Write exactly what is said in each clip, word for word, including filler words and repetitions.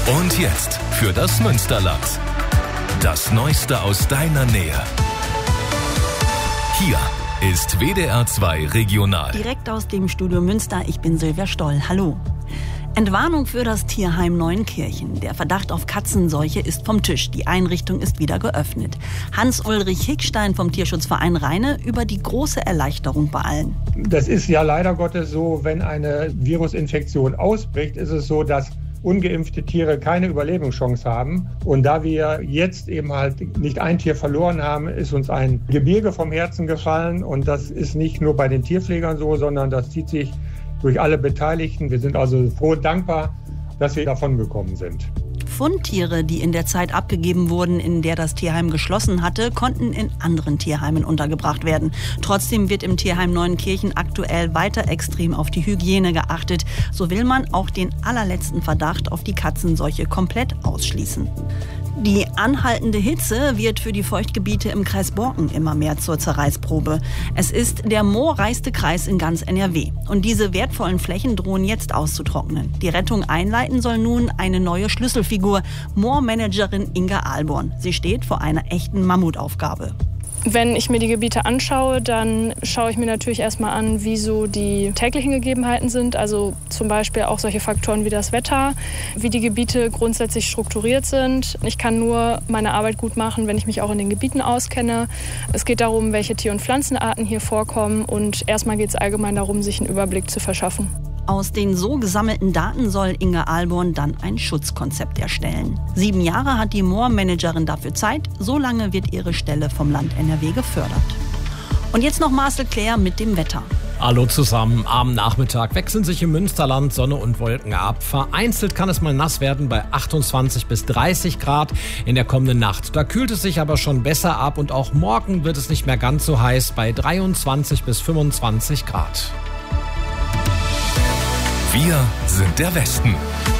Und jetzt für das Münsterland. Das Neueste aus deiner Nähe. Hier ist W D R zwei Regional. Direkt aus dem Studio Münster, ich bin Silvia Stoll. Hallo. Entwarnung für das Tierheim Neunkirchen. Der Verdacht auf Katzenseuche ist vom Tisch. Die Einrichtung ist wieder geöffnet. Hans-Ulrich Hickstein vom Tierschutzverein Rheine über die große Erleichterung bei allen. Das ist ja leider Gottes so, wenn eine Virusinfektion ausbricht, ist es so, dass ungeimpfte Tiere keine Überlebenschance haben. Und da wir jetzt eben halt nicht ein Tier verloren haben, ist uns ein Gebirge vom Herzen gefallen. Und das ist nicht nur bei den Tierpflegern so, sondern das zieht sich durch alle Beteiligten. Wir sind also froh und dankbar, dass wir davon gekommen sind. Fundtiere, die in der Zeit abgegeben wurden, in der das Tierheim geschlossen hatte, konnten in anderen Tierheimen untergebracht werden. Trotzdem wird im Tierheim Neunkirchen aktuell weiter extrem auf die Hygiene geachtet. So will man auch den allerletzten Verdacht auf die Katzenseuche komplett ausschließen. Die anhaltende Hitze wird für die Feuchtgebiete im Kreis Borken immer mehr zur Zerreißprobe. Es ist der moorreichste Kreis in ganz N R W. Und diese wertvollen Flächen drohen jetzt auszutrocknen. Die Rettung einleiten soll nun eine neue Schlüsselfigur, Moormanagerin Inga Ahlborn. Sie steht vor einer echten Mammutaufgabe. Wenn ich mir die Gebiete anschaue, dann schaue ich mir natürlich erstmal an, wie so die täglichen Gegebenheiten sind. Also zum Beispiel auch solche Faktoren wie das Wetter, wie die Gebiete grundsätzlich strukturiert sind. Ich kann nur meine Arbeit gut machen, wenn ich mich auch in den Gebieten auskenne. Es geht darum, welche Tier- und Pflanzenarten hier vorkommen. Und erstmal geht es allgemein darum, sich einen Überblick zu verschaffen. Aus den so gesammelten Daten soll Inga Ahlborn dann ein Schutzkonzept erstellen. Sieben Jahre hat die Moormanagerin dafür Zeit. So lange wird ihre Stelle vom Land N R W gefördert. Und jetzt noch Marcel Claire mit dem Wetter. Hallo zusammen. Am Nachmittag wechseln sich im Münsterland Sonne und Wolken ab. Vereinzelt kann es mal nass werden bei achtundzwanzig bis dreißig Grad in der kommenden Nacht. Da kühlt es sich aber schon besser ab und auch morgen wird es nicht mehr ganz so heiß bei dreiundzwanzig bis fünfundzwanzig Grad. Wir sind der Westen.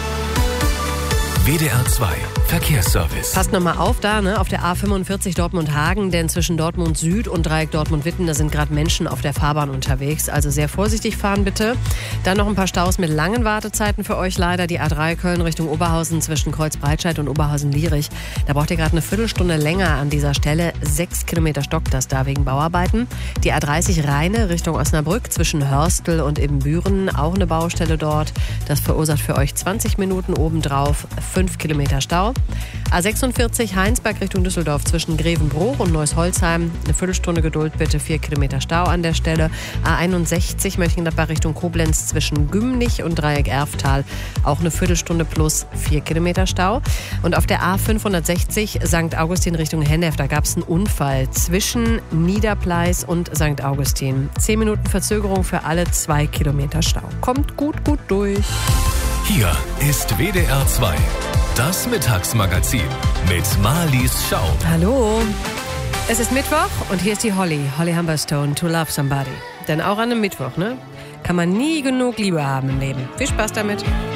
W D R zwei Verkehrsservice. Passt nochmal auf da, ne, auf der A fünfundvierzig Dortmund-Hagen, denn zwischen Dortmund Süd und Dreieck Dortmund-Witten, da sind gerade Menschen auf der Fahrbahn unterwegs. Also sehr vorsichtig fahren bitte. Dann noch ein paar Staus mit langen Wartezeiten für euch leider. Die A drei Köln Richtung Oberhausen zwischen Kreuzbreitscheid und Oberhausen-Lierich. Da braucht ihr gerade eine Viertelstunde länger an dieser Stelle. Sechs Kilometer stockt das da wegen Bauarbeiten. Die A dreißig Rheine Richtung Osnabrück zwischen Hörstel und Ibbenbüren. Auch eine Baustelle dort. Das verursacht für euch zwanzig Minuten obendrauf. Fünf Kilometer Stau. A sechsundvierzig Heinsberg Richtung Düsseldorf zwischen Grevenbruch und Neuss-Holzheim. Eine Viertelstunde Geduld bitte, vier Kilometer Stau an der Stelle. A einundsechzig Mönchengladbach Richtung Koblenz zwischen Gümnich und Dreieck Erftal. Auch eine Viertelstunde plus vier Kilometer Stau. Und auf der A fünfhundertsechzig Sankt Augustin Richtung Hennef, da gab es einen Unfall zwischen Niederpleis und Sankt Augustin. Zehn Minuten Verzögerung für alle zwei Kilometer Stau. Kommt gut, gut durch. Hier ist W D R zwei. Das Mittagsmagazin mit Marlies Schau. Hallo. Es ist Mittwoch und hier ist die Holly, Holly Humberstone, To Love Somebody. Denn auch an einem Mittwoch, ne, kann man nie genug Liebe haben im Leben. Viel Spaß damit.